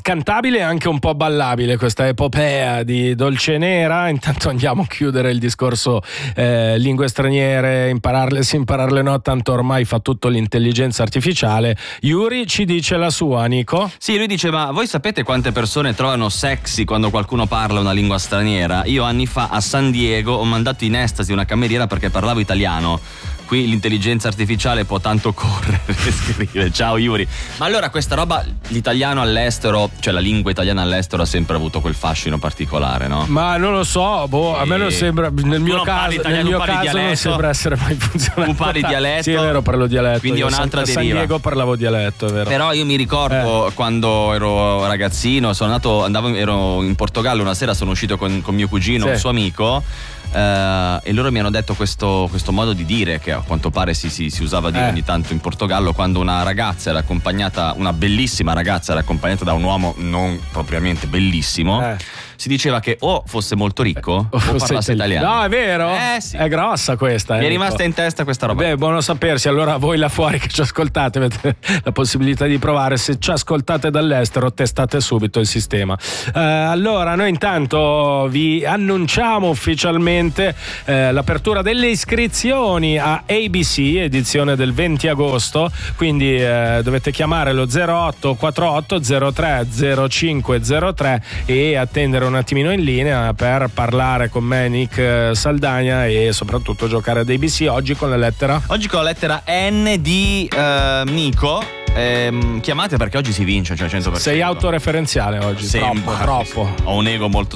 cantabile e anche un po' ballabile questa epopea di Dolce Nera. Intanto andiamo a chiudere il discorso lingue straniere, impararle no, tanto ormai fa tutto l'intelligenza artificiale. Yuri ci dice la sua, Nico. Sì, lui diceva: voi sapete quante persone trovano sexy quando qualcuno parla una lingua straniera? Io anni fa a San Diego ho mandato in estasi una cameriera perché parlavo italiano. Qui l'intelligenza artificiale può tanto correre e scrivere. Ciao Yuri. Ma allora questa roba, l'italiano all'estero, cioè la lingua italiana all'estero ha sempre avuto quel fascino particolare, no? Ma non lo so, a me non sembra, nel mio caso non sembra essere mai funzionato. Tu parli dialetto? Sì, è vero, parlo dialetto. Quindi è un'altra deriva. A San Diego parlavo dialetto, è vero. Però io mi ricordo quando ero ragazzino, ero in Portogallo una sera, sono uscito con mio cugino, un suo amico. E loro mi hanno detto questo modo di dire che a quanto pare si usava dire ogni tanto in Portogallo, quando una ragazza era accompagnata, una bellissima ragazza era accompagnata da un uomo non propriamente bellissimo, si diceva che o fosse molto ricco o parlasse italiano. No, è vero? Sì. È grossa questa. Mi è rimasta in testa questa roba. Beh, buono sapersi. Allora voi là fuori che ci ascoltate avete la possibilità di provare. Se ci ascoltate dall'estero, testate subito il sistema. Allora noi intanto vi annunciamo ufficialmente l'apertura delle iscrizioni a ABC, edizione del 20 agosto. Quindi dovete chiamare lo 08 48 03 05 03 e attendere un attimino in linea per parlare con me, Nick Saldagna, e soprattutto giocare ad ABC oggi con la lettera N di Nico. Chiamate perché oggi si vince, cioè 100%. Sei autoreferenziale oggi. Sì, troppo. Ho un ego molto